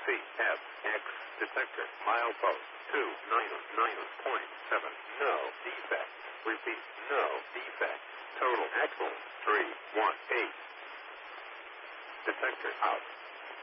CFX detector. Milepost 299.7. No defect. Repeat, no defect. Total axle 318. Detector out.